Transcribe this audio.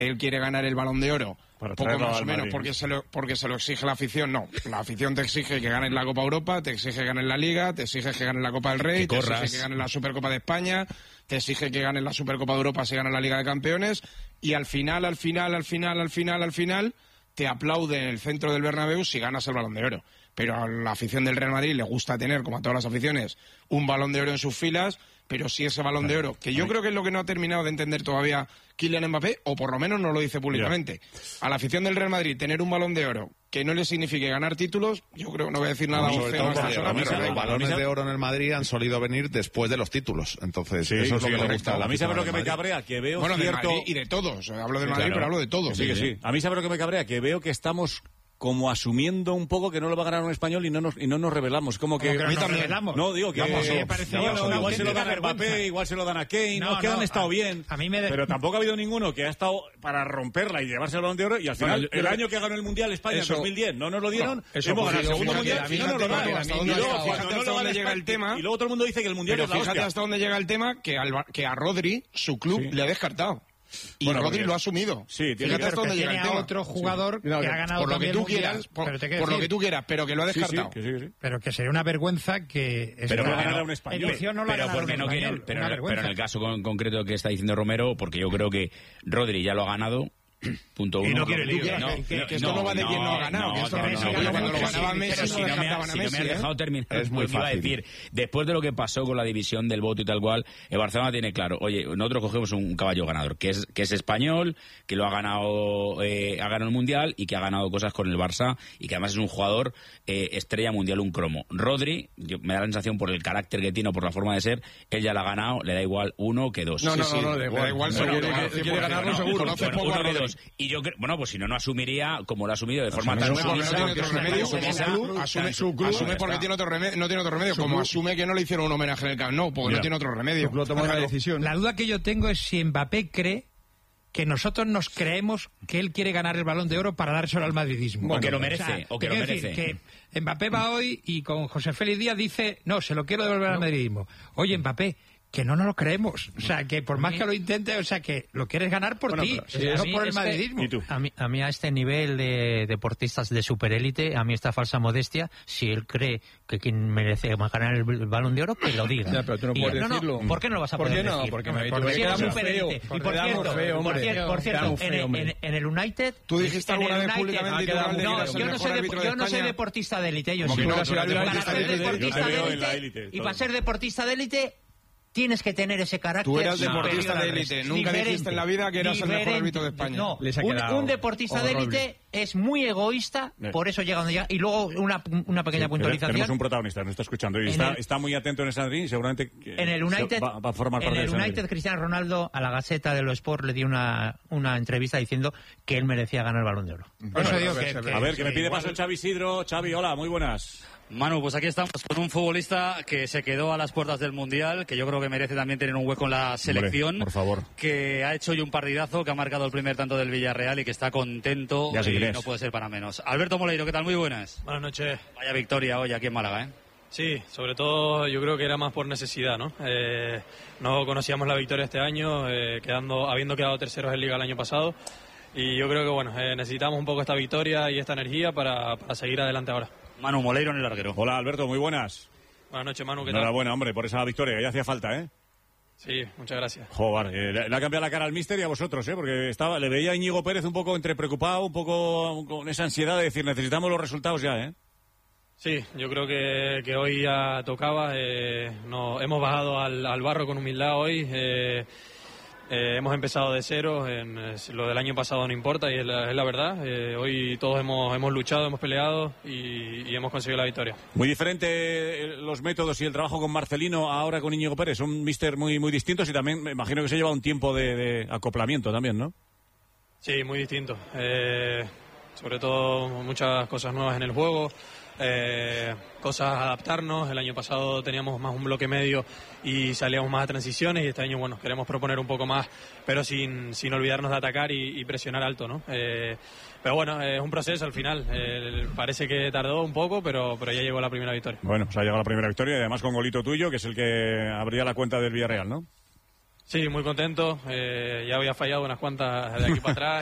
él quiere ganar el Balón de Oro, poco más o menos, Madrid. porque se lo exige la afición. No, la afición te exige que ganes la Copa Europa, te exige que ganes la Liga, te exige que ganes la Copa del Rey, te exige que ganes la Supercopa de España, te exige que ganes la Supercopa de Europa si ganas la Liga de Campeones, y al final te aplaude en el centro del Bernabéu si ganas el Balón de Oro. Pero a la afición del Real Madrid le gusta tener, como a todas las aficiones, un Balón de Oro en sus filas, pero si ese Balón de Oro, que yo creo que es lo que no ha terminado de entender todavía Kylian Mbappé, o por lo menos no lo dice públicamente. A la afición del Real Madrid tener un Balón de Oro que no le signifique ganar títulos, yo creo que no voy a decir nada Sobre todo porque los balones mí de oro en el Madrid han solido venir después de los títulos. Entonces, eso es lo que le gusta. A mí sabe lo que me cabrea, que veo bueno, cierto... de Madrid y de todos. Hablo del Madrid, pero hablo de todos. Sí. A mí sabe lo que me cabrea, que veo que estamos como asumiendo un poco que no lo va a ganar un español y no nos revelamos. Como que a mí también. No, digo que igual se lo dan a Mbappé, igual se lo dan a Kane, que han estado bien. Pero tampoco ha habido ninguno que ha estado para romperla y llevarse el Balón de Oro, y al final, el año que ganó el Mundial España en 2010, no nos lo dieron, hemos ganado el segundo Mundial y no nos lo dan. Y luego todo el mundo dice que el Mundial es la hostia. Fíjate hasta dónde llega el tema, que a Rodri, su club, le ha descartado. Y Rodri lo ha asumido. Sí, fíjate hasta dónde llega el tema. Otro jugador que ha ganado por lo que tú quieras, por lo que tú quieras, pero que lo ha descartado. Pero que sería una vergüenza que... Pero no ganará un español. Pero en el caso concreto que está diciendo Romero, porque yo creo que Rodri ya lo ha ganado. Punto uno. Y no quiere lío. Que esto no va de quién no ha ganado. Que esto cuando lo ganaba Messi no descartaban a Messi. Si no me has dejado terminar, es muy fácil. Iba a decir, después de lo que pasó con la división del voto y tal cual, el Barcelona tiene claro, oye, nosotros cogemos un caballo ganador, que es español, que lo ha ganado el Mundial y que ha ganado cosas con el Barça y que además es un jugador estrella mundial, un cromo. Rodri, me da la sensación por el carácter que tiene o por la forma de ser, él ya la ha ganado, le da igual uno que dos. No, le da igual seguro. Quiere ganarlo seguro. Conoce poco a Rodri. Y yo creo, bueno, pues si no asumiría como lo ha asumido de forma tan asume porque tiene otro remedio, no tiene otro remedio, como asume que no le hicieron un homenaje en el Camp Nou, porque no tiene otro remedio. Lo tomó la decisión. La duda que yo tengo es si Mbappé cree que nosotros nos creemos que él quiere ganar el Balón de Oro para dárselo al madridismo. O que lo merece, o que lo merece. Decir, que Mbappé va hoy y con José Félix Díaz dice, no, se lo quiero devolver al madridismo. Oye, Mbappé, que no nos lo creemos. O sea, que por más que lo intente, o sea, que lo quieres ganar por ti, no por el madridismo. A mí a este nivel de deportistas de superélite, a mí esta falsa modestia, si él cree que quien merece ganar el Balón de Oro, que lo diga. Ya, pero tú no puedes decirlo. ¿Por qué no lo vas a poder decir? Porque si eres superélite. Y por cierto, en el United... ¿Tú dijiste alguna vez públicamente yo no soy deportista de élite. Yo sí. Y para ser deportista de élite tienes que tener ese carácter. Tú eras deportista de élite, nunca dijiste en la vida que eras el mejor árbitro de España. No, un deportista de élite es muy egoísta, por eso llega donde llega. Y luego una pequeña puntualización. Tenemos un protagonista, nos está escuchando y está muy atento en esa y seguramente en el United va a formar parte de esa. En el United, Cristiano Ronaldo a la Gaceta de los Sport le dio una entrevista diciendo que él merecía ganar el Balón de Oro. A ver, que me pide paso Xavi Isidro. Xavi, hola, muy buenas. Manu, pues aquí estamos con un futbolista que se quedó a las puertas del Mundial, que yo creo que merece también tener un hueco en la selección. Hombre, por favor. Que ha hecho hoy un partidazo, que ha marcado el primer tanto del Villarreal y que está contento y no puede ser para menos. Alberto Moleiro, ¿qué tal? Muy buenas. Buenas noches. Vaya victoria hoy aquí en Málaga, ¿eh? Sí, sobre todo yo creo que era más por necesidad, ¿no? No conocíamos la victoria este año, habiendo quedado terceros en Liga el año pasado. Y yo creo que, bueno, necesitamos un poco esta victoria y esta energía para seguir adelante ahora. Manu Moleiro en el larguero. Hola, Alberto, muy buenas. Buenas noches, Manu, ¿qué tal? Enhorabuena, hombre, por esa victoria, que ya hacía falta, ¿eh? Sí, muchas gracias. Joder, le ha cambiado la cara al míster y a vosotros, porque le veía a Íñigo Pérez un poco entre preocupado, un poco con esa ansiedad de decir, necesitamos los resultados ya, ¿eh? Sí, yo creo que hoy ya tocaba, hemos bajado al barro con humildad hoy, hemos empezado de cero, lo del año pasado no importa y es la verdad. Hoy todos hemos luchado, hemos peleado y hemos conseguido la victoria. Muy diferente los métodos y el trabajo con Marcelino ahora con Íñigo Pérez, son míster muy, muy distintos y también me imagino que se lleva un tiempo de acoplamiento también, ¿no? Sí, muy distinto. Sobre todo muchas cosas nuevas en el juego. Cosas a adaptarnos. El año pasado teníamos más un bloque medio y salíamos más a transiciones y este año, bueno, queremos proponer un poco más, pero sin olvidarnos de atacar y presionar alto, ¿no? Pero bueno, es un proceso al final. Parece que tardó un poco, pero ya llegó la primera victoria. Bueno, pues ha llegado la primera victoria y además con golito tuyo, que es el que abría la cuenta del Villarreal, ¿no? Sí, muy contento. Ya había fallado unas cuantas de aquí para atrás.